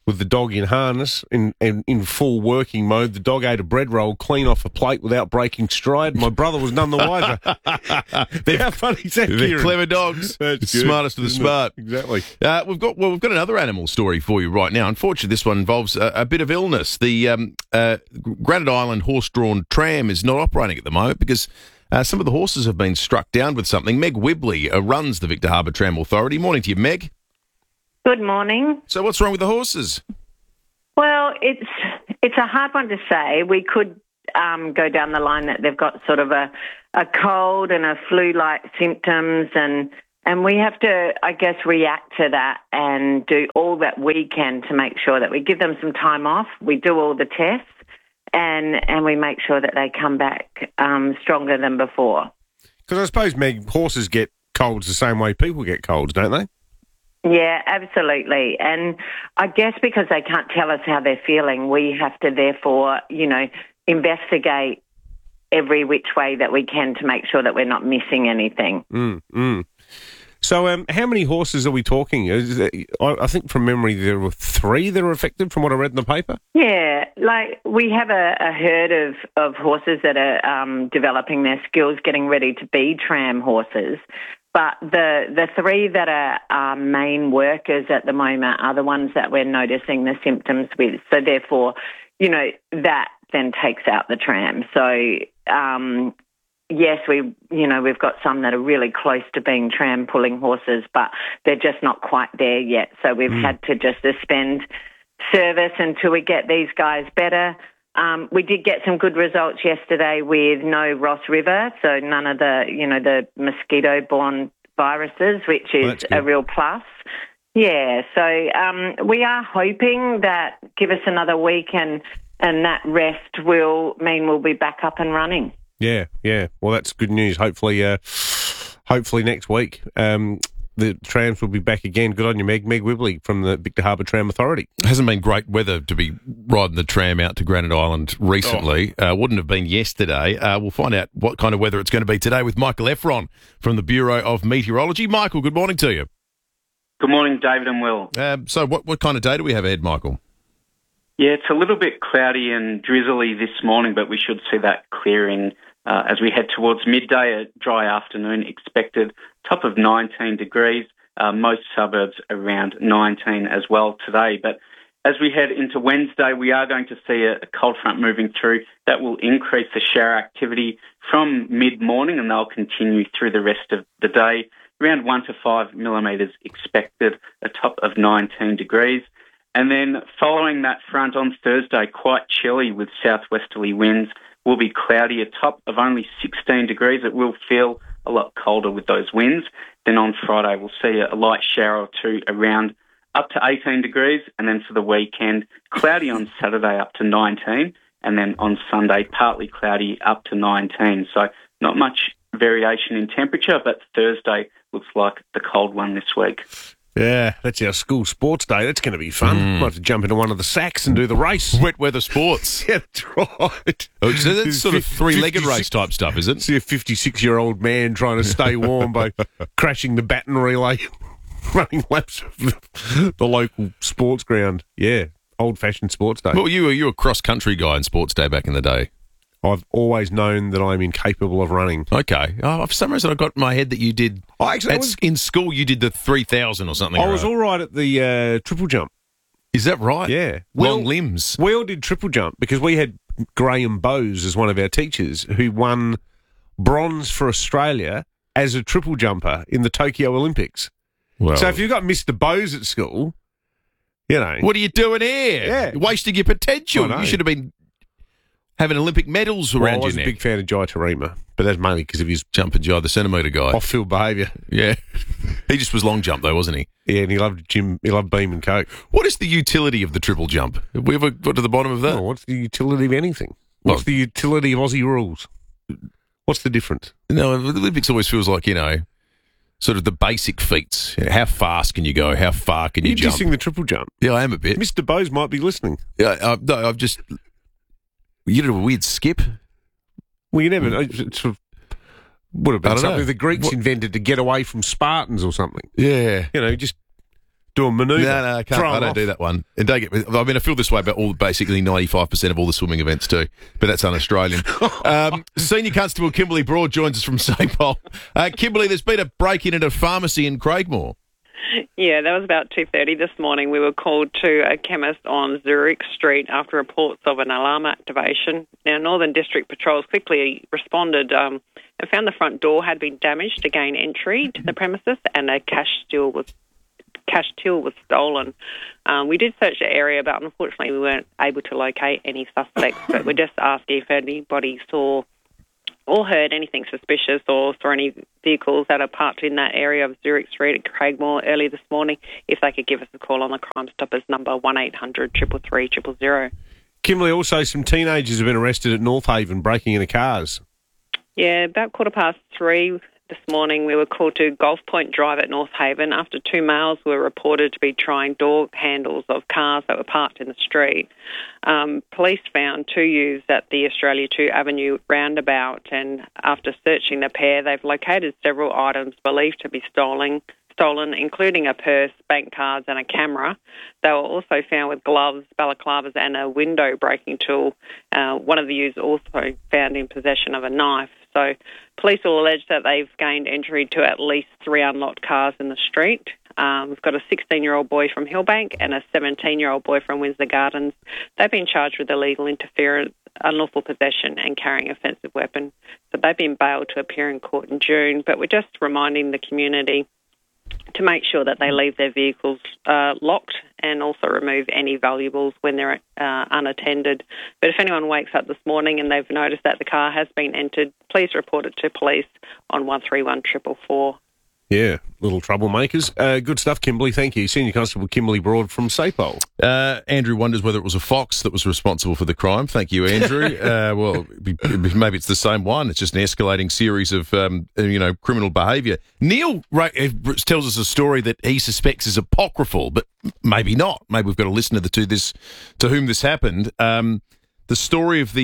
with the dog in harness, in full working mode. The dog ate a bread roll clean off a plate without breaking stride. My brother was none the wiser. How funny is that, They're Kieran? clever dogs. That's good, Smartest of the isn't it? smart. Exactly. We've got another animal story for you right now. Unfortunately, this one involves a bit of illness. The Granite Island horse-drawn tram is not operating at the moment because some of the horses have been struck down with something. Meg Wibley runs the Victor Harbour Tram Authority. Morning to you, Meg. Good morning. So what's wrong with the horses? Well, it's a hard one to say. We could go down the line that they've got sort of a cold and a flu-like symptoms, and we have to, I guess, react to that and do all that we can to make sure that we give them some time off. We do all the tests, and we make sure that they come back stronger than before. Because I suppose, Meg, horses get colds the same way people get colds, don't they? Yeah, absolutely. And I guess because they can't tell us how they're feeling, we have to therefore, investigate every which way that we can to make sure that we're not missing anything. So how many horses are we talking? I think from memory there were 3 that are affected from what I read in the paper. Yeah, like we have a herd of horses that are developing their skills, getting ready to be tram horses. But the 3 that are our main workers at the moment are the ones that we're noticing the symptoms with. So therefore, that then takes out the tram. So yes, we've got some that are really close to being tram pulling horses, but they're just not quite there yet. So we've had to just suspend service until we get these guys better. We did get some good results yesterday with no Ross River, so none of the mosquito-borne viruses, which is a real plus. Yeah, so we are hoping that give us another week and that rest will mean we'll be back up and running. Yeah. Well, that's good news. Hopefully next week the trams will be back again. Good on you, Meg. Meg Wibley from the Victor Harbour Tram Authority. It hasn't been great weather to be riding the tram out to Granite Island recently. Wouldn't have been yesterday. We'll find out what kind of weather it's going to be today with Michael Efron from the Bureau of Meteorology. Michael, good morning to you. Good morning, David and Will. So what kind of day do we have ahead, Michael? Yeah, it's a little bit cloudy and drizzly this morning, but we should see that clearing as we head towards midday. A dry afternoon expected, top of 19 degrees, most suburbs around 19 as well today. But as we head into Wednesday, we are going to see a cold front moving through that will increase the shower activity from mid-morning, and they'll continue through the rest of the day. Around 1 to 5 millimetres expected, a top of 19 degrees. And then following that front on Thursday, quite chilly with southwesterly winds. Will be cloudy, a top of only 16 degrees. It will feel a lot colder with those winds. Then on Friday, we'll see a light shower or two around up to 18 degrees. And then for the weekend, cloudy on Saturday up to 19. And then on Sunday, partly cloudy up to 19. So not much variation in temperature, but Thursday looks like the cold one this week. Yeah, that's our school sports day. That's going to be fun. Might have to jump into one of the sacks and do the race. Wet weather sports. Yeah, that's right. Oh, so that's sort of 3-legged race type stuff, is it? See a 56-year-old man trying to stay warm by crashing the baton relay, running laps of the local sports ground. Yeah, old-fashioned sports day. Well, you were a cross-country guy in sports day back in the day. I've always known that I'm incapable of running. Okay. Oh, for some reason, I got in my head that you did... in school, you did the 3,000 or something. I was all right at the triple jump. Is that right? Yeah. Long limbs. We all did triple jump because we had Graham Bowes as one of our teachers who won bronze for Australia as a triple jumper in the Tokyo Olympics. Well, so if you've got Mr. Bowes at school, What are you doing here? Yeah. You're wasting your potential. You should have been... having Olympic medals around your neck. I was a big fan of Jai Tarima, but that's mainly because of his jumping Jai, the centimetre guy. Off-field behaviour. Yeah. He just was long jump, though, wasn't he? Yeah, and he loved Beam and Coke. What is the utility of the triple jump? Have we ever got to the bottom of that? Oh, what's the utility of anything? What's the utility of Aussie rules? What's the difference? No, the Olympics always feels like, sort of the basic feats. How fast can you go? How far can you jump? You're dissing the triple jump. Yeah, I am a bit. Mr. Bowes might be listening. Yeah, no, I've just... You did a weird skip. Well, you never know. It sort of would have been something the Greeks invented to get away from Spartans or something. Yeah. Just do a manoeuvre. No, I can't. I don't do that one. And don't get. I mean, I feel this way about basically 95% of all the swimming events too, but that's un-Australian. Senior Constable Kimberly Broad joins us from St. Paul. Kimberly, there's been a break-in at a pharmacy in Craigmore. Yeah, that was about 2:30 this morning. We were called to a chemist on Zurich Street after reports of an alarm activation. Now, Northern District Patrols quickly responded and found the front door had been damaged to gain entry to the premises, and a cash till was stolen. We did search the area, but unfortunately we weren't able to locate any suspects. But we just asked if anybody saw or heard anything suspicious or saw any vehicles that are parked in that area of Zurich Street at Craigmore early this morning, if they could give us a call on the Crime Stoppers number 1800 333 000. Kimberly, also some teenagers have been arrested at North Haven breaking into cars. Yeah, about 3:15 this morning we were called to Golf Point Drive at North Haven after two males were reported to be trying door handles of cars that were parked in the street. Police found two youths at the Australia 2 Avenue roundabout, and after searching the pair, they've located several items believed to be stolen, including a purse, bank cards and a camera. They were also found with gloves, balaclavas and a window breaking tool. One of the youths also found in possession of a knife. So police will allege that they've gained entry to at least three unlocked cars in the street. We've got a 16-year-old boy from Hillbank and a 17-year-old boy from Windsor Gardens. They've been charged with illegal interference, unlawful possession and carrying an offensive weapon. So they've been bailed to appear in court in June. But we're just reminding the community to make sure that they leave their vehicles locked and also remove any valuables when they're unattended. But if anyone wakes up this morning and they've noticed that the car has been entered, please report it to police on 131 444. Yeah, little troublemakers. Good stuff, Kimberly. Thank you. Senior Constable Kimberly Broad from SAPOL. Andrew wonders whether it was a fox that was responsible for the crime. Thank you, Andrew. Well, maybe it's the same one. It's just an escalating series of, criminal behaviour. Neil tells us a story that he suspects is apocryphal, but maybe not. Maybe we've got to listen to whom this happened. The story of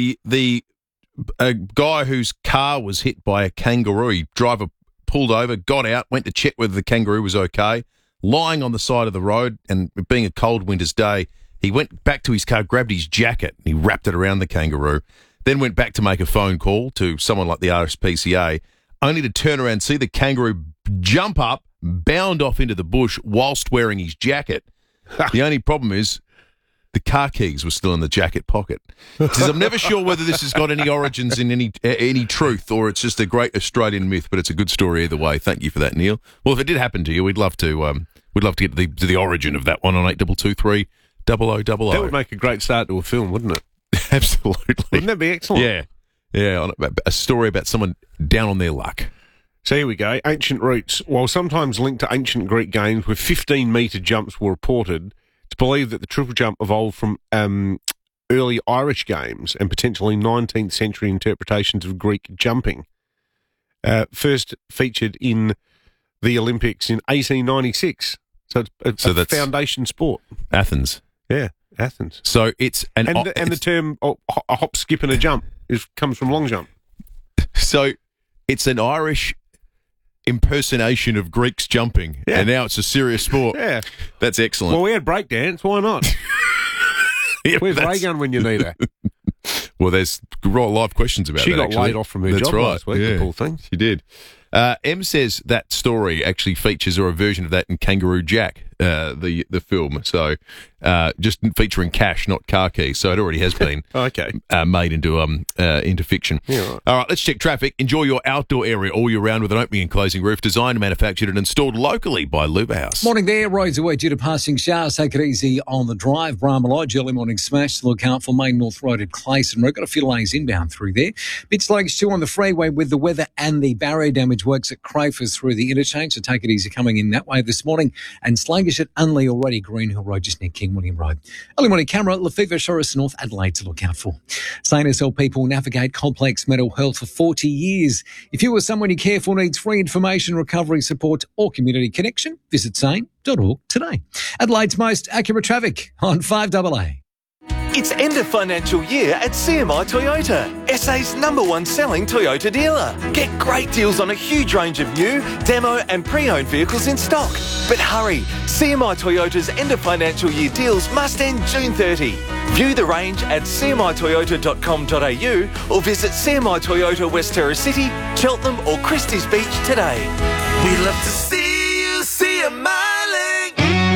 a guy whose car was hit by a kangaroo. Driver pulled over, got out, went to check whether the kangaroo was okay, lying on the side of the road, and being a cold winter's day, he went back to his car, grabbed his jacket, and he wrapped it around the kangaroo, then went back to make a phone call to someone like the RSPCA, only to turn around and see the kangaroo jump up, bound off into the bush whilst wearing his jacket. The only problem is the car keys were still in the jacket pocket. He says, I'm never sure whether this has got any origins in any truth or it's just a great Australian myth, but it's a good story either way. Thank you for that, Neil. Well, if it did happen to you, we'd love to get to the origin of that one on 8223 0000. That would make a great start to a film, wouldn't it? Absolutely. Wouldn't that be excellent? Yeah. A story about someone down on their luck. So here we go. Ancient roots. While sometimes linked to ancient Greek games where 15-metre jumps were reported, it's believed that the triple jump evolved from early Irish games and potentially 19th century interpretations of Greek jumping. First featured in the Olympics in 1896. So it's a foundation sport. Athens. Yeah, Athens. So it's and the term a hop, skip and a jump comes from long jump. So it's an Irish impersonation of Greeks jumping, and now it's a serious sport. Yeah. That's excellent. Well, we had breakdance. Why not? Where's Ray Gun when you need her? Well, there's live questions about that. She got laid off from her job last week, the poor thing. She did. M says that story actually features, or a version of that, in Kangaroo Jack, the film. So just featuring cash, not car keys. So it already has been made into fiction. Yeah, right. All right, let's check traffic. Enjoy your outdoor area all year round with an opening and closing roof, designed, manufactured and installed locally by Luba House. Morning there. Roads away due to passing showers. Take it easy on the drive. Bramah Lodge, early morning smash to look out for Main North Road at Clayson. We've got a few delays inbound through there. Bit sluggish too on the freeway with the weather and the barrier damage works at Crafers through the interchange. So take it easy coming in that way this morning. And sluggish at Unley, already Green Hill Road just near King William Road. Early morning camera, Lefevre, Shorus, North Adelaide to look out for. SANSL people navigate complex mental health for 40 years. If you or someone you care for needs free information, recovery support or community connection, visit sane.org today. Adelaide's most accurate traffic on 5AA. It's end of financial year at CMI Toyota, SA's #1 selling Toyota dealer. Get great deals on a huge range of new, demo and pre-owned vehicles in stock. But hurry, CMI Toyota's end of financial year deals must end June 30. View the range at cmitoyota.com.au or visit CMI Toyota West Terrace City, Cheltenham or Christie's Beach today. We love to see you smiling.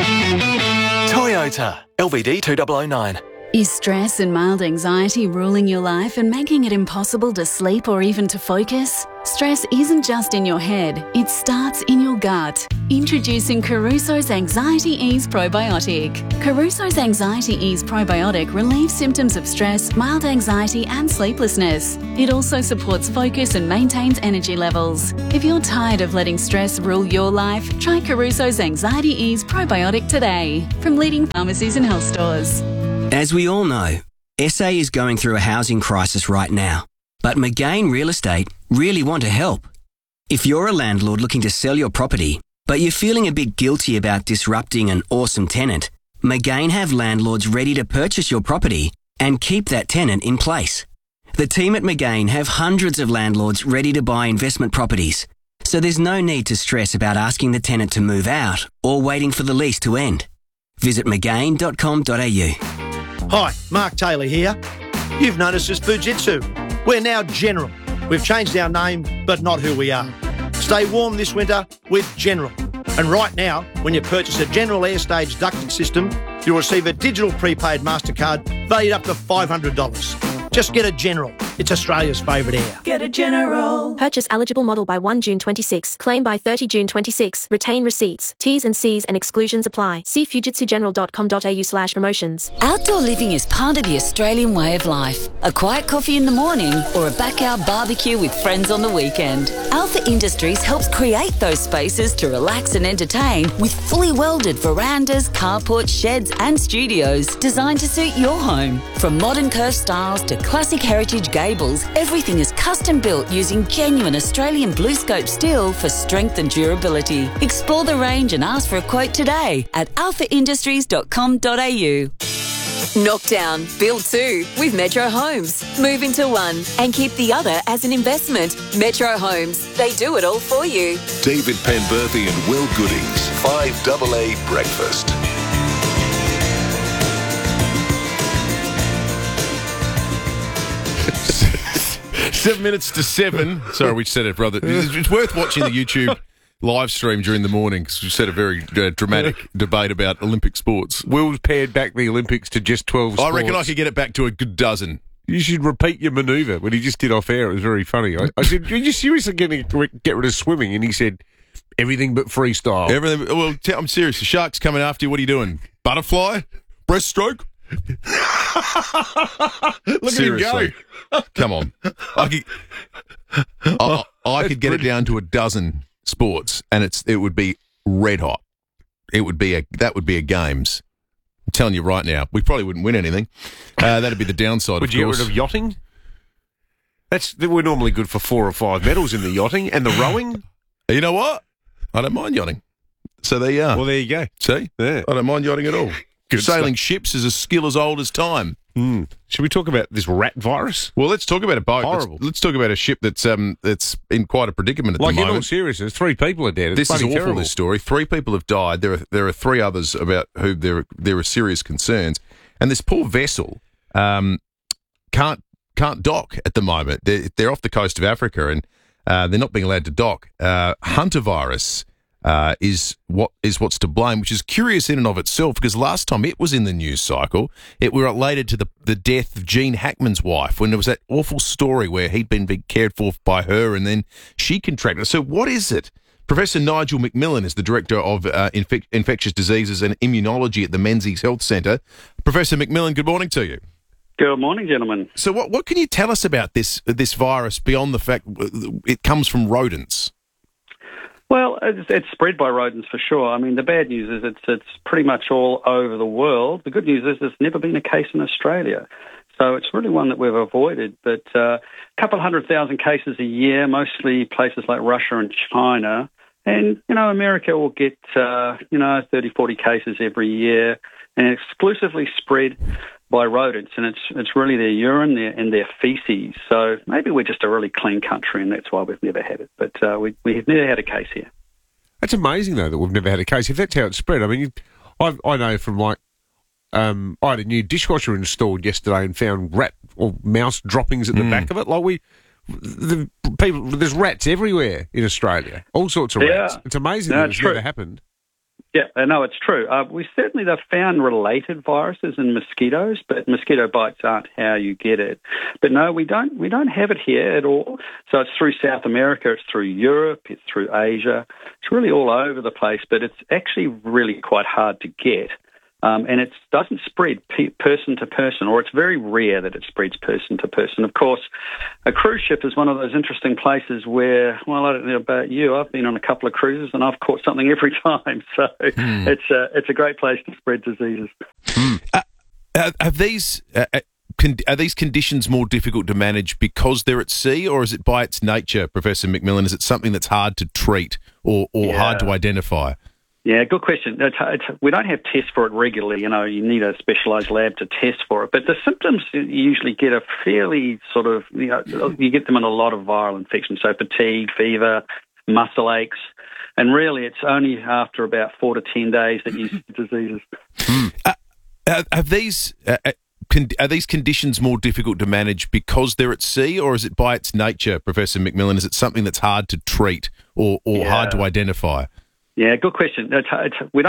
Toyota, LVD 2009. Is stress and mild anxiety ruling your life and making it impossible to sleep or even to focus? Stress isn't just in your head, it starts in your gut. Introducing Caruso's Anxiety Ease Probiotic. Caruso's Anxiety Ease Probiotic relieves symptoms of stress, mild anxiety and sleeplessness. It also supports focus and maintains energy levels. If you're tired of letting stress rule your life, try Caruso's Anxiety Ease Probiotic today from leading pharmacies and health stores. As we all know, SA is going through a housing crisis right now, but McGain Real Estate really want to help. If you're a landlord looking to sell your property, but you're feeling a bit guilty about disrupting an awesome tenant, McGain have landlords ready to purchase your property and keep that tenant in place. The team at McGain have hundreds of landlords ready to buy investment properties, so there's no need to stress about asking the tenant to move out or waiting for the lease to end. Visit McGain.com.au. Hi, Mark Taylor here. You've known us as Fujitsu. We're now General. We've changed our name, but not who we are. Stay warm this winter with General. And right now, when you purchase a General Airstage ducted system, you'll receive a digital prepaid MasterCard valued up to $500. Just get a General. It's Australia's favourite air. Get a General. Purchase eligible model by 1 June 26. Claim by 30 June 26. Retain receipts. T's and C's and exclusions apply. See fujitsugeneral.com.au/promotions. Outdoor living is part of the Australian way of life. A quiet coffee in the morning or a backyard barbecue with friends on the weekend. Alpha Industries helps create those spaces to relax and entertain with fully welded verandas, carports, sheds and studios designed to suit your home. From modern curved styles to classic heritage gables, everything is custom built using genuine Australian BlueScope steel for strength and durability. Explore the range and ask for a quote today at alphaindustries.com.au. Knock down, build two with Metro Homes. Move into one and keep the other as an investment. Metro Homes, they do it all for you. David Penberthy and Will Goodings, 5AA Breakfast. Seven minutes to 7. Sorry, we said it, brother. It's worth watching the YouTube live stream during the morning because we said a very dramatic debate about Olympic sports. Will's pared back the Olympics to just 12 sports. I reckon I could get it back to a good dozen. You should repeat your manoeuvre. When he just did off air, it was very funny. I said, are you seriously going to get rid of swimming? And he said, everything but freestyle. Everything. Well, I'm serious. The shark's coming after you. What are you doing? Butterfly? Breaststroke? Look Seriously. At him go. Come on. I could get it down to a dozen sports and it would be red hot. That would be a games. I'm telling you right now. We probably wouldn't win anything. That'd be the downside, Would you get rid of yachting? We're normally good for 4 or 5 medals in the yachting and the rowing. You know what? I don't mind yachting. So there you are. Well, there you go. See? Yeah. I don't mind yachting at all. Good Sailing stuff. ships is a skill as old as time. Should we talk about this rat virus? Well, let's talk about a boat. Horrible. Let's talk about a ship that's in quite a predicament at the moment. Like in all seriousness, 3 people are dead. It's this is awful, terrible. this story. 3 people have died. There are 3 others about who there are serious concerns. And this poor vessel can't dock at the moment. They're off the coast of Africa and they're not being allowed to dock. Hunter virus is what's to blame, which is curious in and of itself because last time it was in the news cycle, it were related to the death of Gene Hackman's wife when there was that awful story where he'd been cared for by her and then she contracted. So what is it? Professor Nigel McMillan is the Director of Infectious Diseases and Immunology at the Menzies Health Centre. Professor McMillan, good morning to you. Good morning, gentlemen. So what can you tell us about this virus beyond the fact it comes from rodents? Well, it's spread by rodents for sure. I mean, the bad news is it's pretty much all over the world. The good news is there's never been a case in Australia. So it's really one that we've avoided. But a couple 100,000 cases a year, mostly places like Russia and China. And, America will get, 30, 40 cases every year and exclusively spread by rodents, and it's really their urine and their feces. So maybe we're just a really clean country, and that's why we've never had it. But we've never had a case here. That's amazing, though, that we've never had a case. If that's how it's spread, I mean, I know from I had a new dishwasher installed yesterday and found rat or mouse droppings at the back of it. There's rats everywhere in Australia, all sorts of rats. It's amazing that it's never happened. Yeah, no, it's true. They've found related viruses in mosquitoes, but mosquito bites aren't how you get it. But no, we don't have it here at all. So it's through South America, it's through Europe, it's through Asia. It's really all over the place, but it's actually really quite hard to get. And it doesn't spread person to person, or it's very rare that it spreads person to person. Of course, a cruise ship is one of those interesting places where, well, I don't know about you, I've been on a couple of cruises and I've caught something every time. So it's a great place to spread diseases. Are these conditions more difficult to manage because they're at sea, or is it by its nature, Professor McMillan? Is it something that's hard to treat or hard to identify? Yeah, good question. We don't have tests for it regularly. You need a specialised lab to test for it. But the symptoms you usually get are fairly sort of, you get them in a lot of viral infections. So fatigue, fever, muscle aches. And really, it's only after about 4 to 10 days that you see diseases. Are these conditions more difficult to manage because they're at sea, or is it by its nature, Professor McMillan? Is it something that's hard to treat or hard to identify? Yeah, good question. We don't